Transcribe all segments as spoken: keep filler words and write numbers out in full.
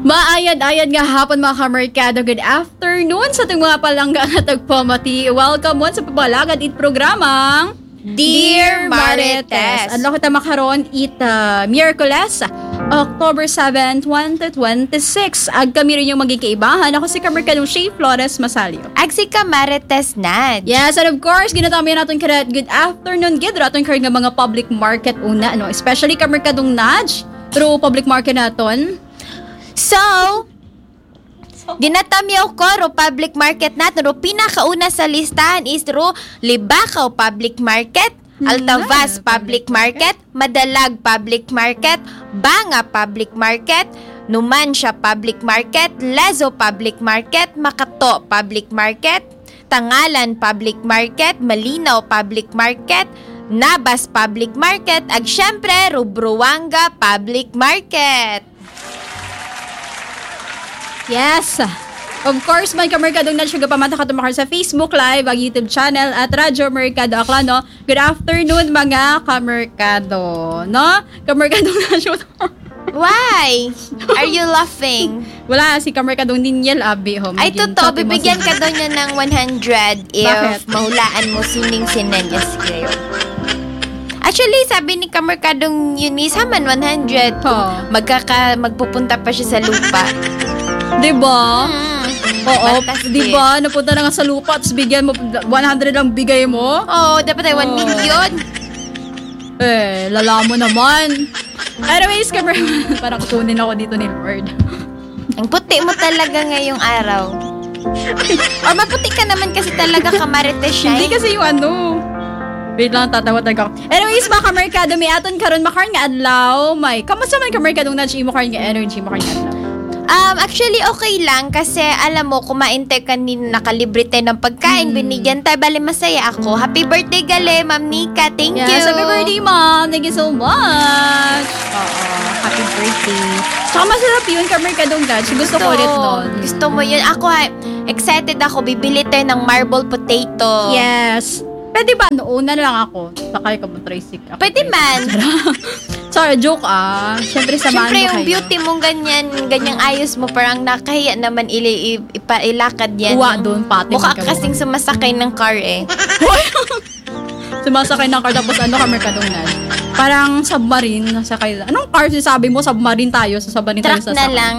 Maayad-ayad nga hapon mga kamerkado. Good afternoon sa ating mga palangga at tagpamati. Welcome once sa pabalagad it programang Dear Marites. Ano ko ta makaroon it uh, Miyerkules, October seventh, twenty twenty-six. Ag kami rin yung maging kaibahan. Ako si kamerkadong Shay Flores Masalio. Ag si ka Marites Nad. Yes, and of course, ginatami natin karat good afternoon. Gid raton karon nga mga public market una, no? Especially kamerkadong Naj through public market naton. So, ginatamiyaw ko ro public market natin. Ro pinakauna sa listahan is ro Libakaw Public Market, Altavas Public Market, Madalag Public Market, Banga Public Market, Numancia Public Market, Lezo Public Market, Makato Public Market, Tangalan Public Market, Malinaw Public Market, Nabas Public Market, ag syempre Rubruanga Public Market. Yes! Of course, may kamerkadong na siya pamata ka tumakar sa Facebook Live, ang YouTube channel, at Radyo Merkado Aklano. Good afternoon, mga kamerkado. No? Kamerkadong na siya. Why? Are you laughing? Wala, si kamerkadong Ninyel Abi. Ho, ay, totoo. Bibigyan ka doon niya ng one hundred if Bakit? mahulaan mo sining sinanyas kayo. Actually, sabi ni kamerkadong Eunice, haman one hundred. Oh. Magkaka, magpupunta pa siya sa lupa. Diba? Hmm. Oo, Fantastic. diba? Napunta na nga sa lupa, tapos bigyan mo, one hundred lang bigay mo. Oo, oh, dapat ay one Oh. million. Eh, lala mo naman. Anyways, kamer, parang kunin ako dito ni Lord. Ang puti mo talaga ngayong araw. Or maputi ka naman kasi talaga ka Marites Hindi Shine. kasi yung ano. Wait lang, tatawa talaga ako. Anyways, mga kamerkado, may aton karon makaroon nga adlaw. May, kamusta man kamerkadong na siya mo karoon nga energy, makaroon nga adlaw. Um, actually, okay lang kasi alam mo, kumain tayo kanina, nakalibre tayo ng pagkain, Hmm. binigyan tayo, bali masaya ako. Happy birthday, Gale, Ma'am Nika. Thank you. Yes, happy birthday, Mom. Thank you so much. Oo, happy birthday. Tsaka masarap yun, kamerkadong dad. Gusto ko ulit nun. Gusto mo yun. Ako, ha, excited ako. Bibili tayo ng marble potato. Yes. Pwede ba? Noona na lang ako. Sakay ka mo, tricycle. Pwede man. Sorry, joke ah. Siyempre, samahan Siyempre, mo yung kayo. beauty mong ganyan, ganyang ayos mo, parang nakahiya naman ili, ipa, ilakad yan. Uwa doon, pati. Mukha ka magkaroon. kasing sumasakay ng car eh. Sumasakay ng car, tapos ano, kamerkadong na. Parang submarine. Nasakay. Anong car sabi mo? Submarine tayo. Sa submarine tayo Truck sasakay. na lang.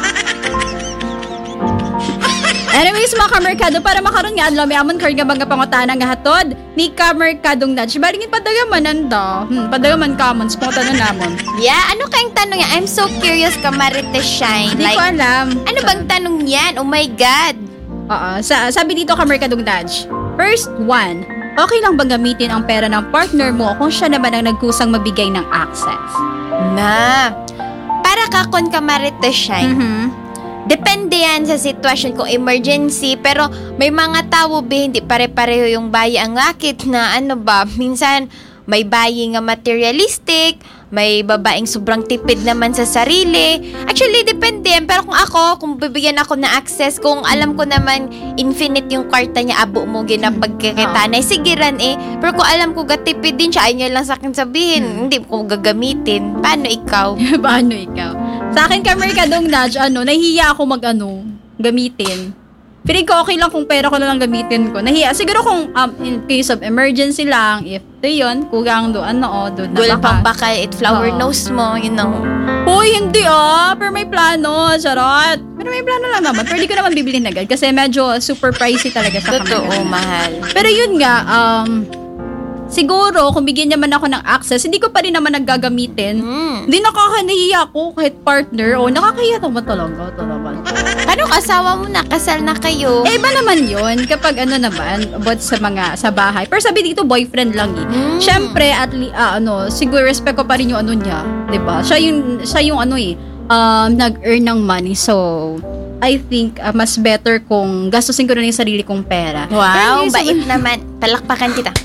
Anyways, mga kamerkado, para makaroon nga adlaw, may amon card nga mga pangutanang gahatod ni kamerkadong nudge. Baringin padagaman nanda. Hmm, padagaman kamon. Spota na namon. Yeah, ano kayang tanong yan? I'm so curious ka, Marites Shine. Hindi Like, ko alam. ano bang tanong yan? Oh my God. Oo. Sa, sabi dito kamerkadong nudge. First one, okay lang bang gamitin ang pera ng partner mo kung siya naman ang nagkusang magbigay ng access? Na. Para ka kon ka, Marites Shine. Mhm. Depende yan sa sitwasyon kung emergency. Pero may mga tao ba hindi pare-pareho yung bayi ang akit na ano ba. Minsan may bayi nga materialistic, may babaeng sobrang tipid naman sa sarili. Actually, depende yan. Pero kung ako, kung bibigyan ako ng access, kung alam ko naman infinite yung kwarta niya, abo mo ginapagkakitanay, sige ran eh. Pero kung alam ko gatipid din siya, ayaw niya lang sa akin sabihin, Hmm. hindi ko gagamitin. Paano ikaw? Paano ikaw? Sa akin, kamerkadong nudge, ano, nahihiya ako mag, ano, gamitin. Feeling ko okay lang kung pera ko na lang gamitin ko. Nahiya. Siguro kung um, in case of emergency lang, if ito yun, kugang doon na o, doon na Gul baka. pang bakal it flower Oo. nose mo, you know. Uy, hindi ah. Pero may plano, charot. Pero may plano lang naman. Pero di ko naman bibilin agad kasi medyo super pricey talaga sa Totoo, kamerkadong. mahal. Pero yun nga, um, siguro kung bigyan naman ako ng access, hindi ko pa rin naman naggagamitin. Mm. Hindi nakakahiya ako kahit partner o nakakahiya naman talaga. talaga. Paano kasawa mo na? Kasal na kayo? Eh, iba naman yun kapag ano naman, about sa mga, sa bahay. Pero sabi dito, boyfriend lang eh. Mm. Siyempre, at li, ah, ano, siguro respect ko pa rin yung ano niya. 'Di ba? Siya yung, siya yung ano eh, um, nag-earn ng money. So, I think uh, mas better kung gastusin ko na yung sarili kong pera. Wow, Pero yung bait naman. Palakpakan kita.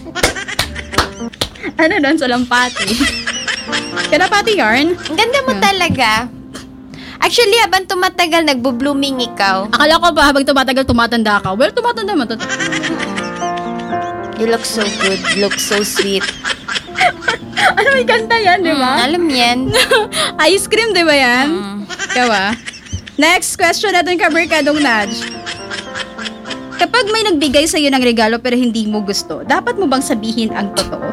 Ano doon sa lampati? Kalapati yarn? Ang ganda mo Hmm. talaga. Actually, habang tumatagal, nagbo-blooming ikaw. Akala ko ba habang tumatagal, tumatanda ka? Well, tumatanda naman. Tot- You look so good. You look so sweet. ano, may kanta yan, di ba? Mm, alam yan. Ice cream, di ba yan? Mm. Ikaw ah. Next question natin ka, Merkadong Nudge. Kapag may nagbigay sa'yo ng regalo pero hindi mo gusto, dapat mo bang sabihin ang totoo?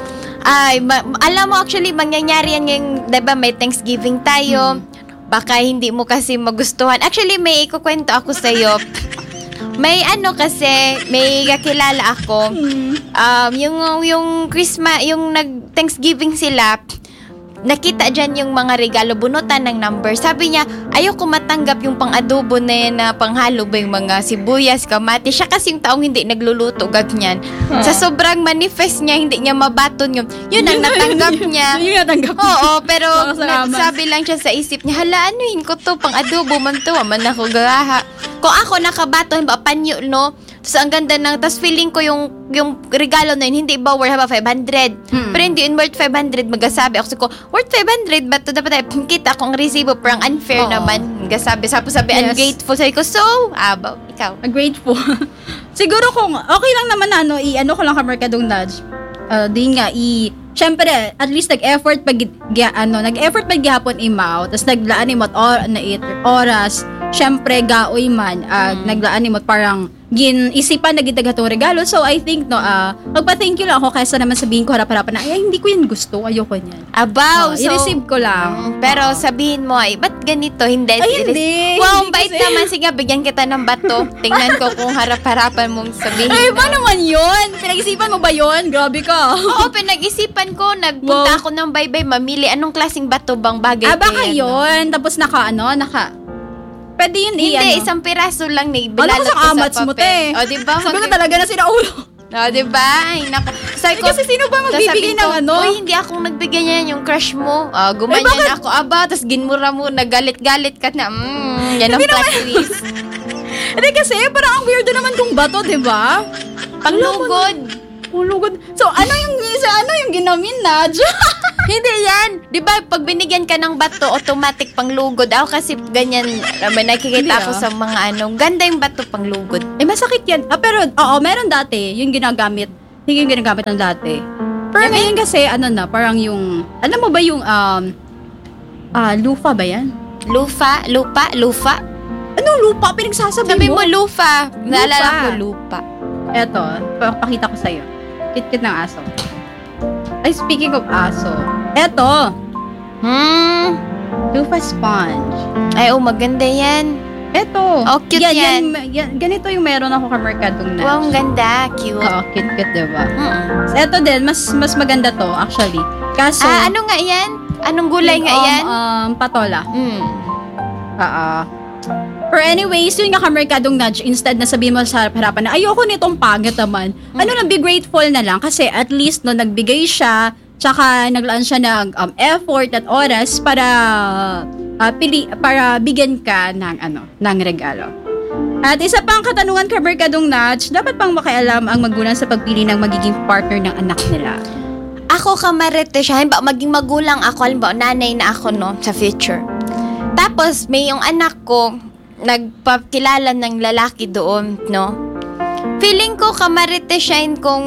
Ay, ma- alam mo actually, mangyayari yan ngayong, diba may Thanksgiving tayo, hmm. baka hindi mo kasi magustuhan. Actually, may ikukwento ako sa'yo. May ano kasi, may kakilala ako, hmm. um, yung, yung Christmas, yung nag-Thanksgiving sila, nakita dyan yung mga regalo, bunutan ng number. Sabi niya, ayoko matanggap yung pang-adobo na yan na panghalo ba yung mga sibuyas, kamati. Siya kasi yung taong hindi nagluluto, ganyan. Huh. Sa sobrang manifest niya, hindi niya mabaton yun. Yun ang natanggap niya. Yun natanggap niya. Oo, pero nagsabi lang siya sa isip niya, hala, anuhin ko to, pang-adobo man to, man ako gaha. Kung ako nakabaton, ba, panyo, no? So, ang ganda ng, tas feeling ko yung, yung regalo na yun, hindi ba worth ba five hundred? Hmm. Pero hindi yun worth five hundred, magasabi ako, ko, worth five hundred, but to dapat tayo, kita akong resibo, parang unfair oh. naman, magasabi, sabi, sabi, yes. ungrateful, sabi ko, so, abaw, ikaw. Ungrateful. Siguro kung, okay lang naman na, ano, i-ano ko lang ka, Merkadong Nudge, uh, di nga, i, syempre, at least nag-effort pag, ano, nag-effort pag gihapon imaw, tas naglaan imot or, na it, oras, syempre, gaoy man, uh, hmm. naglaan imot parang, gin isipan na gitagatong regalo. So I think no uh, magpa-thank you lang ako kaysa naman sabihin ko harap-harapan na ay hindi ko yan gusto, ayoko niyan. Abaw, uh, so i-receive ko lang. Mm, pero uh, sabihin mo ay ba't ganito? Hindi. Ay hindi. Wow, hindi bait kasi naman, sige bigyan kita ng bato. Tingnan ko kung harap-harapan mong sabihin. Ay ba naman yun? Pinag-isipan mo ba yun? Grabe ka. Oo, pinag-isipan ko. Nagpunta wow. ako ng baybay mamili anong klaseng bato bang bagay. Ah baka yun. Tapos naka ano, naka pwede yun Hindi, i-ano. isang piraso lang na ano ibilalot ko sa amats mo, te? O, diba? Sabi ko talaga na sinaulo. O, diba? Ay, naku. Sabi ko, kasi sino ba magbibigay ng ano? Uy, hindi akong nagbigay niyan yung crush mo. O, gumanyan eh, ako. Aba, tas ginmura mo, nagalit-galit ka na. Mmm, yan ang plot twist. Hindi kasi, parang ang weirdo naman kung bato, diba? Panglugod. Panglugod. So, ano yung, sa ano yung ginamin na? Hindi yan. Di ba pag binigyan ka ng bato, automatic panglugod. Ako kasi ganyan, may nakikita hindi, ako ah. sa mga ano, ganda yung bato panglugod. Eh, masakit yan. Ah, pero, oo, meron dati, yung ginagamit, yung ginagamit ng dati. Pero yeah, ngayon kasi, ano na, parang yung, alam mo ba yung, um, ah, uh, lufa ba yan? Lufa? Lupa? Lufa? Anong lupa? Pinagsasabi Sabi mo? mo lufa. Naalala ko lupa. Eto, pakita ko sa'yo. Kit-kit ng aso. Ay, speaking of aso. Eto. Hmm. Lufa sponge. Ay, oh, maganda yan. Eto. Oh, cute yan. yan. yan, yan ganito yung meron ako ka Merkadong Nudge. Wow, ang ganda. Cute. Oo, cute-cute, diba? Mm-mm. So, eto din, mas mas maganda to, actually. Kaso, ah, ano nga yan? Anong gulay nga um, yan? Um, patola. Mm. Oo. Pero anyways, yun nga ka Merkadong Nudge, instead na sabihin mo sa harapan na ayoko nitong pangit naman, hmm. ano lang, be grateful na lang kasi at least no, nagbigay siya, tsaka naglaan siya ng um, effort at oras para uh, pili, para bigyan ka ng ano, ng regalo. At isa pang katanungan ka Merkadong Nudge, dapat pang makialam ang magulang sa pagpili ng magiging partner ng anak nila? Ako kamarete siya, halimbawa maging magulang ako, halimbawa nanay na ako no, sa future. Tapos may yung anak ko, nagpakilala ng lalaki doon, no? Feeling ko kamarite siya kung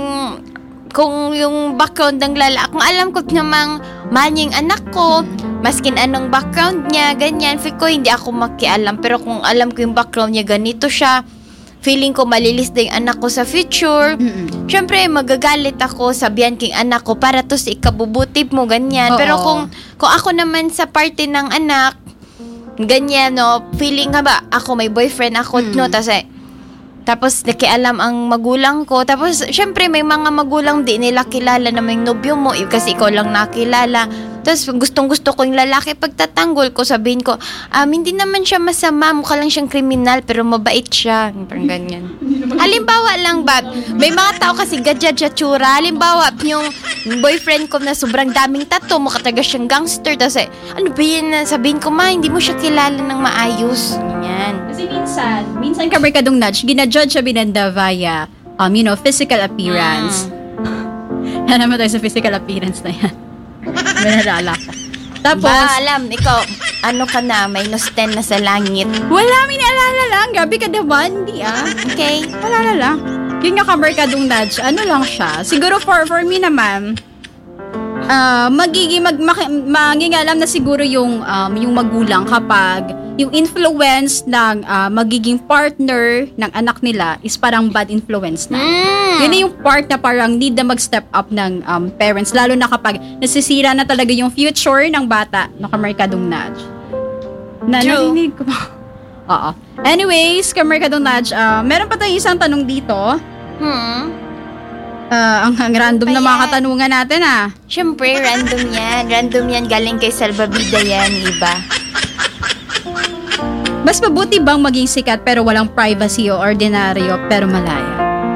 kung yung background ng lalaki, kung alam ko namang mahal niya yung anak ko, maskin anong background niya, ganyan, feel ko hindi ako makialam. Pero kung alam ko yung background niya, ganito siya, feeling ko malilis din yung anak ko sa future. Mm-hmm. Syempre, magagalit ako, sabihan king anak ko, para to si ikabubuti mo, ganyan. Oo. Pero kung, kung ako naman sa party ng anak, ganyan, no, feeling nga ba, ako may boyfriend ako, mm. no, tas eh, tapos nakialam ang magulang ko, tapos syempre may mga magulang di nila kilala na may nobyo mo, kasi ikaw lang nakilala, tapos gustong gusto ko yung lalaki, pagtatanggol ko, sabihin ko, um, hindi naman siya masama, mukha lang siyang kriminal, pero mabait siya, parang ganyan. Halimbawa lang ba, may mga tao kasi gadya tsura, halimbawa yung boyfriend ko na sobrang daming tattoo, mukha talaga siyang gangster, tapos eh, ano ba yun, sabihin ko, ma, hindi mo siya kilala ng maayos, ganyan. Kasi minsan, minsan ka Merkadong Nudge, ginajudge siya binanda via, um, you know, physical appearance. Mm. Yan naman tayo sa physical appearance na yan. Binalala ka. Tapos, ba, alam, ikaw, ano ka na, minus ten na sa langit. Wala, minalala lang. Gabi ka naman, hindi ah. Okay. Wala lang. Yung nga ka Merkadong Nudge, ano lang siya. Siguro for, for me naman, ah, magiging mag, maki- magiging alam na siguro yung um, yung magulang kapag yung influence ng ah, magiging partner ng anak nila is parang bad influence na. Mm. Yun na yung part na parang need na mag-step up ng um, parents, lalo na kapag nasisira na talaga yung future ng bata na kamerkadong Nudge. Na True. narinig ko. Oo. Anyways, kamerkadong Nudge, ah, meron pa tayong isang tanong dito. Hmm. Ah, ang, ang random Ano na pa mga yan? katanungan natin ah. Siyempre, random yan. Random yan. Galing kay Salvavida yan, iba. Mas mabuti bang maging sikat pero walang privacy o ordinaryo pero malaya?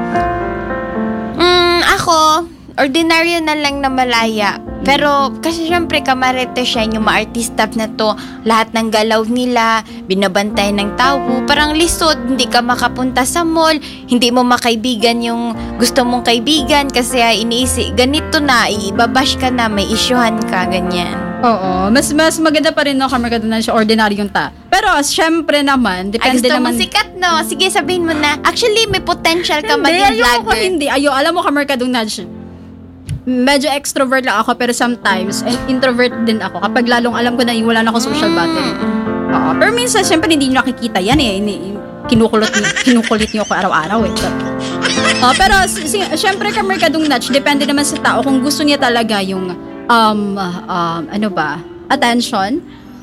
Mm, ako, ordinaryo na lang na malaya. Pero, kasi syempre, kamarete siya, yung ma-artista na to, lahat ng galaw nila, binabantay ng tao, parang lisod, hindi ka makapunta sa mall, hindi mo makaibigan yung gusto mong kaibigan, kasi ay iniisi, ganito na, ibabash ka na, may isyuhan ka, ganyan. Oo, mas mas maganda pa rin no kamerkadong Nudge ordinaryong ta. Pero syempre naman, Ay, depende gusto naman. mo sikat, no? Sige, sabihin mo na. Actually, may potential ka Hindi, maging ayoko, vlogger. hindi. Ayo, alam mo kamerkadong Nudge, medyo extrovert lang ako pero sometimes and introvert din ako kapag lalong alam ko na yung wala na akong social battery. Oo, pero minsan syempre hindi niyo nakikita yan eh. Ini- Kinukulot niyo, kinukulit niyo ako araw-araw eh. Oh, pero si, si, syempre kamerkadong Nudge, depende naman sa tao kung gusto niya talaga yung um, um ano ba, attention.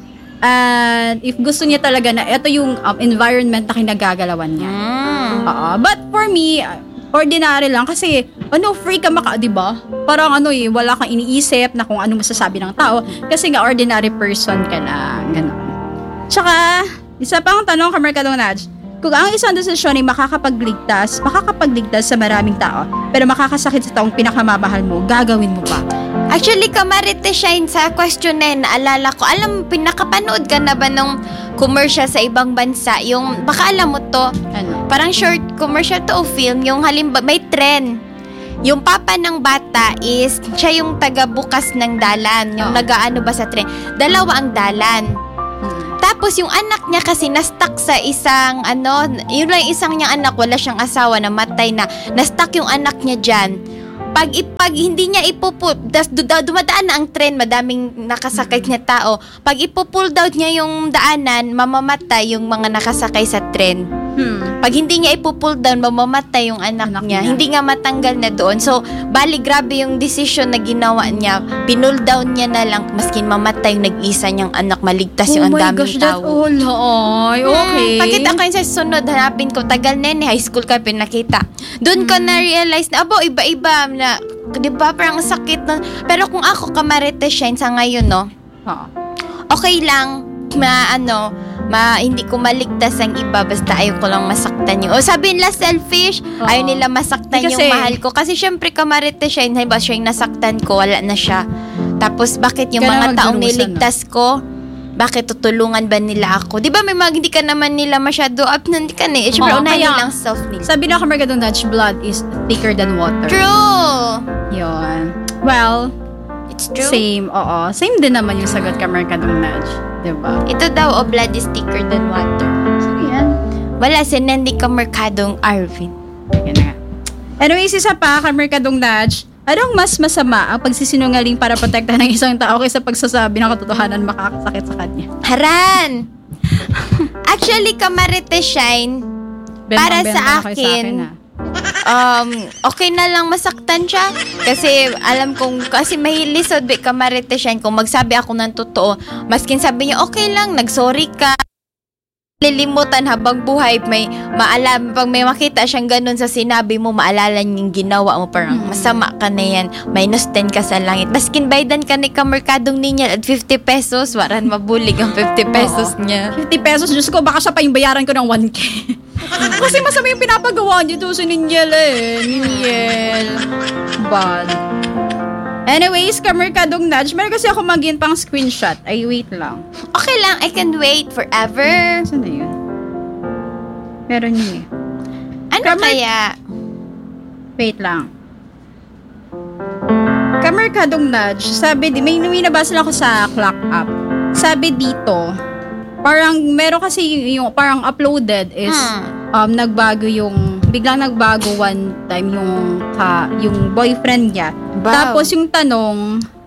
And if gusto niya talaga na ito yung um, environment na kinagagalawan niya. Mm. Oo. But for me, ordinary lang kasi ano, free ka maka, 'di ba? Parang ano eh, wala kang iniisip na kung ano masasabi ng tao kasi nga ordinary person ka lang, ganun. Tsaka, isa pang tanong kamerkadong Nudge, kung ang isang desisyon ay makakapagligtas, makakapagligtas sa maraming tao, pero makakasakit sa taong pinakamamahal mo, gagawin mo pa? Actually, kamarite shine sa question na yun, naalala ko. Alam, pinakapanood ka na ba nung commercial sa ibang bansa? Yung, baka alam mo to, Ano? parang short commercial to o film, yung halimbawa, may trend. Yung papa ng bata is, siya yung taga-bukas ng dalan. Yung Oo. nag-aano ba sa tren. Dalawa ang dalan. Hmm. Tapos yung anak niya kasi na-stuck sa isang ano, yun lang yung isang niyang anak, wala siyang asawa, namatay na. Na-stuck yung anak niya dyan. Pag, ipag hindi niya ipupu, das, du- dumadaan na ang tren, madaming nakasakay niya tao. Pag ipupull down niya yung daanan, mamamatay yung mga nakasakay sa tren. Hmm. Pag hindi niya ipupull down, mamamatay yung anak, Anak niya. niya. Hindi nga matanggal na doon. So, bali grabe yung decision na ginawa niya. Pinull down niya na lang, maskin mamatay yung nag-isa niyang anak, maligtas yung ang daming that's tao. all. Ay, okay. Hmm, pakita ko yun sa sunod, hanapin ko. Tagal na yun, high school ka pinakita. Doon ko na-realize na, abo, iba-iba na, di ba, parang sakit nun. Pero kung ako, kamarete shine sa ngayon, no, Oo. okay lang, ma, ano, ma, hindi ko maligtas ang iba, basta ayaw ko lang masaktan yung, o sabi nila selfish, Oo. ayaw nila masaktan Kasi- yung mahal ko. Kasi syempre, kamarete shine, halimbawa siya yung nasaktan ko, wala na siya. Tapos, bakit yung Kaya mga taong magdurusa, niligtas ko, bakit tutulungan ba nila ako? Di ba may mga hindi ka naman nila masyado up na hindi ka na. Eh, syempre, Oo, unahin kaya- nilang self nila. Sabi na kamerkadong Nudge, blood is thicker than water. True! Yun. Well, It's true. same, oo. Same din naman yung sagot kamerkadong Nudge. Diba? Ito daw, o blood is thicker than water. So, yan. Wala, sinandi ka merkadong Arvin. Yan na nga. Anyways, isa pa, kamerkadong Nudge, anong mas masama ang pagsisinungaling para protektahan ng isang tao kaysa pagsasabi ng katotohanan makakasakit sa kanya? Haran! Actually, kamarite shine, Para Bembang-bembang sa na kayo akin, ah. um, okay na lang masaktan siya. Kasi alam kong, kasi mahilisod, be, kamarite shine, kung magsabi ako ng totoo, maskin sabi niya, okay lang, nagsorry ka. Lilimutan habang buhay, may maalam, pag may makita siyang ganun sa sinabi mo, maalala niyang ginawa mo, parang Mm. masama ka na yan, minus ten ka sa langit. Baskin baydan ka ni kamerkadong niya at fifty pesos, waran mabulig ang fifty pesos niya. fifty pesos, Diyos ko, baka siya pa yung bayaran ko ng one K. Kasi masama yung pinapagawa niyo doon si Ninjel eh. Ninjel. Bad. Anyways, kamerkadong Nudge, meron kasi ako magin pang screenshot. Ay, wait lang. Okay lang, I can wait forever. Saan na yun? Meron yun eh. Ano Kamer- kaya? Wait lang. Kamerkadong Nudge, sabi, di- may, may nabasa lang ako sa Clock App. Sabi dito, parang meron kasi yung parang uploaded is Hmm. um nagbago yung biglang nagbago one time yung ka, yung boyfriend niya. Wow. Tapos yung tanong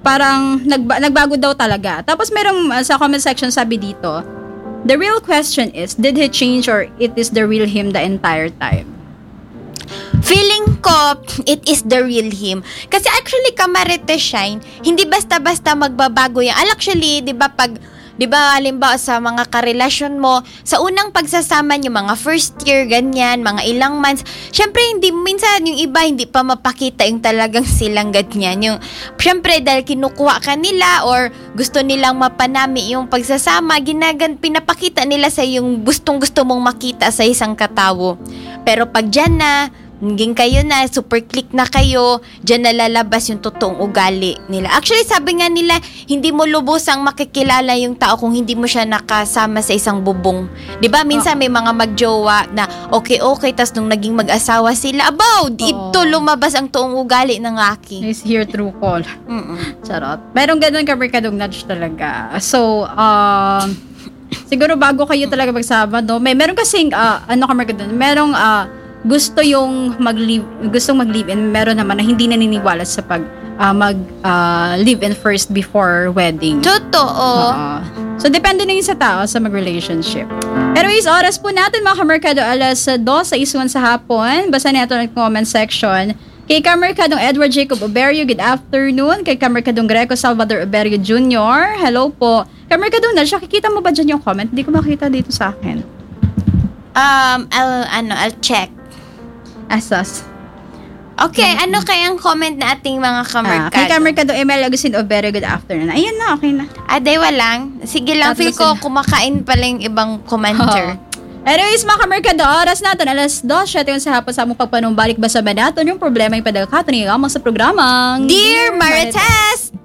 parang nagba- nagbago daw talaga. Tapos merong uh, sa comment section sabi dito, the real question is, did he change or it is the real him the entire time? Feeling ko, it is the real him. Kasi actually, Camarete Shine, hindi basta-basta magbabago yan. Actually, di ba, pag, di ba, halimbawa sa mga karelasyon mo, sa unang pagsasama nyo, mga first year, ganyan, mga ilang months, syempre, hindi, minsan yung iba, hindi pa mapakita yung talagang silang ganyan. Yung, syempre, dahil kinukuha ka nila or gusto nilang mapanami yung pagsasama, ginagan, pinapakita nila sa yung gustong-gusto mong makita sa isang katawo. Pero pag dyan na, naging kayo na, super click na kayo, dyan nalalabas yung totoong ugali nila. Actually, sabi nga nila, hindi mo lubusang makikilala yung tao kung hindi mo siya nakasama sa isang bubong. Diba? Minsan may mga magjowa na okay-okay, tas nung naging mag-asawa sila, abaw, dito lumabas ang toong ugali ng laki. Is here through call. Mm-mm. Charot. Merong ganun kamerkadong nudge talaga. So, um, siguro bago kayo talaga magsama, no? May meron kasing, uh, ano kamerkadong, merong, uh, gusto yung mag-live, gustong mag-live-in, meron naman na hindi naniniwala sa pag uh, mag-live-in uh, first before wedding. Totoo. Uh, so, depende na yun sa tao sa mag-relationship. Anyways, oras po natin mga kamerkado, alas dos sa isuan sa hapon. Basta natin ang comment section. Kay Kamerkadong Edward Jacob Oberio, good afternoon. Kay Kamerkadong Greco Salvador Oberio Junior, hello po. Kamerkadong na, siya, kikita mo ba dyan yung comment? Hindi ko makita dito sa akin. Um, I'll, ano, I'll check. Asas. Okay, mm-hmm. Ano kayang comment na ating mga kamerkado? Ah, kay Kamerkado Emel Agustin Oberio, good afternoon. Ayun na, okay na. Adewa lang. Sige lang, feel ko kumakain pala yung ibang commenter. Oh. Anyways, mga kamerkado, oras natin, alas dos, syete yung sa hapon sa among pagpanumbalik ba sa banaton yung problema yung padagkato niya sa programang Dear Marites!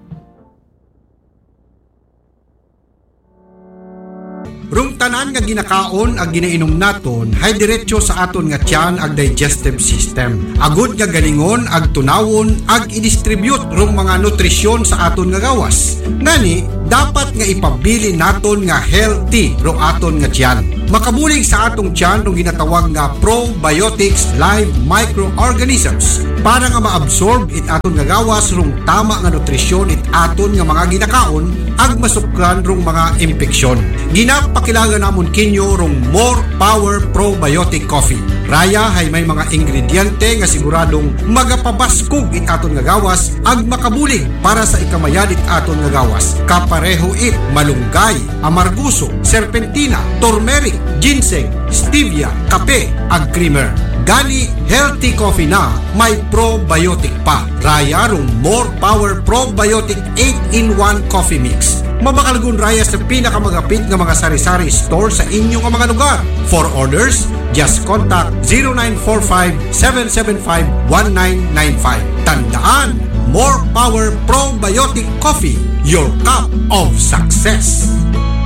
Rung tanan nga ginakaon ag ginainom naton hay diretso sa aton nga tiyan ag digestive system. Agud nga galingon ag tunawon ag i-distribute rung mga nutrisyon sa aton nga gawas. Ngani dapat nga ipabili naton nga healthy rung aton nga tiyan. Makabulig sa atong tiyan rung ginatawag nga probiotics live microorganisms para nga maabsorb it aton nga gawas rung tama nga nutrisyon it aton nga mga ginakaon ag masukran rung mga impeksyon. Ginapakilala namon kinyo rung More Power Probiotic Coffee. Raya hay may mga ingrediente nga siguradong magapabaskog it aton nga gawas ag makabulig para sa ikamayad it aton nga gawas. Kapareho it malunggay, amarguso, serpentina, turmeric, ginseng, stevia, kape ag creamer. Gani healthy coffee na may probiotic pa. Raya rung More Power Probiotic eight in one Coffee Mix. Mabakalagun raya sa pinakamagapit nga mga sari-sari store sa inyong mga lugar. For orders, just contact zero nine four five, seven seven five, one nine nine five. Tandaan, More Power Probiotic Coffee, your cup of success.